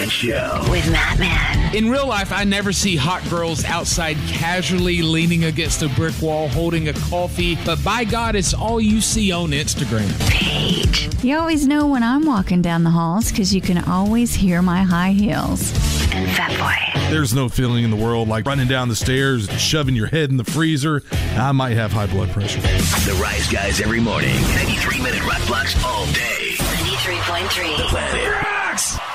Show with Mattman. In real life, I never see hot girls outside casually leaning against a brick wall holding a coffee, but by God, it's all you see on Instagram. Paige. You always know when I'm walking down the halls because you can always hear my high heels. And Fatboy. There's no feeling in the world like running down the stairs and shoving your head in the freezer. I might have high blood pressure. The Rise Guys every morning. 93-minute rock blocks all day. 93.3. The Planet Rocks.